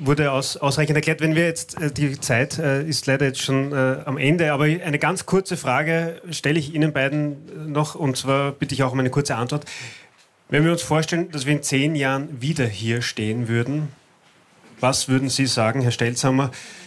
wurde ausreichend erklärt. Wenn wir jetzt, die Zeit ist leider jetzt schon am Ende, aber eine ganz kurze Frage stelle ich Ihnen beiden noch, und zwar bitte ich auch um eine kurze Antwort. Wenn wir uns vorstellen, dass wir in 10 Jahren wieder hier stehen würden, was würden Sie sagen, Herr Stelzhammer?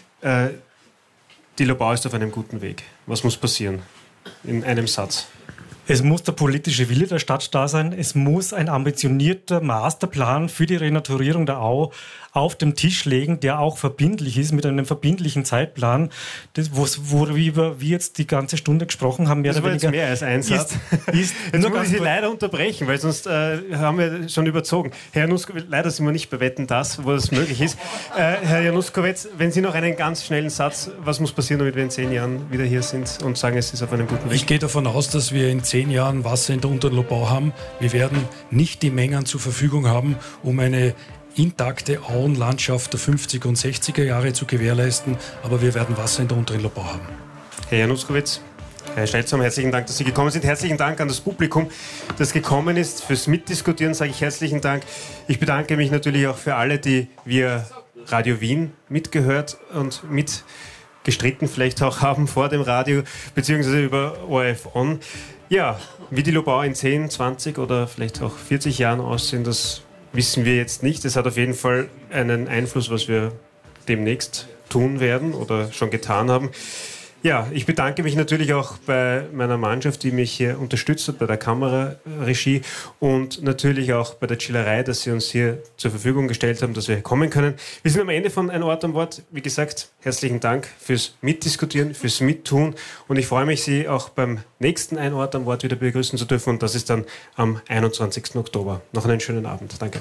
Die Lobau ist auf einem guten Weg. Was muss passieren? In einem Satz. Es muss der politische Wille der Stadt da sein. Es muss ein ambitionierter Masterplan für die Renaturierung der Au auf dem Tisch legen, der auch verbindlich ist, mit einem verbindlichen Zeitplan. Das, worüber wir jetzt die ganze Stunde gesprochen haben, mehr das oder weniger. Jetzt mehr als ein Satz. Jetzt muss ich Sie leider unterbrechen, weil sonst haben wir schon überzogen. Herr Januskowitz, leider sind wir nicht bei Wetten, das, wo das möglich ist. Herr Januskowitz, wenn Sie noch einen ganz schnellen Satz, was muss passieren, damit wir in 10 Jahren wieder hier sind und sagen, es ist auf einem guten Weg? Ich gehe davon aus, dass wir in 10 Jahren Wasser in der Unteren Lobau haben. Wir werden nicht die Mengen zur Verfügung haben, um eine intakte Auenlandschaft der 50er und 60er Jahre zu gewährleisten, aber wir werden Wasser in der Unteren Lobau haben. Herr Januskowitz, Herr Stelzhammer, herzlichen Dank, dass Sie gekommen sind. Herzlichen Dank an das Publikum, das gekommen ist. Fürs Mitdiskutieren sage ich herzlichen Dank. Ich bedanke mich natürlich auch für alle, die via Radio Wien mitgehört und mitgestritten vielleicht auch haben vor dem Radio, beziehungsweise über ORF On. Ja, wie die Lobau in 10, 20 oder vielleicht auch 40 Jahren aussehen, das wissen wir jetzt nicht. Es hat auf jeden Fall einen Einfluss, was wir demnächst tun werden oder schon getan haben. Ja, ich bedanke mich natürlich auch bei meiner Mannschaft, die mich hier unterstützt hat, bei der Kameraregie und natürlich auch bei der Chillerei, dass sie uns hier zur Verfügung gestellt haben, dass wir kommen können. Wir sind am Ende von Ein Ort am Wort. Wie gesagt, herzlichen Dank fürs Mitdiskutieren, fürs Mittun und ich freue mich, Sie auch beim nächsten Ein Ort am Wort wieder begrüßen zu dürfen und das ist dann am 21. Oktober. Noch einen schönen Abend. Danke.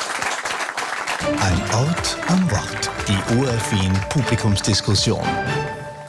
Ein Ort am Wort. Die ORF Wien Publikumsdiskussion.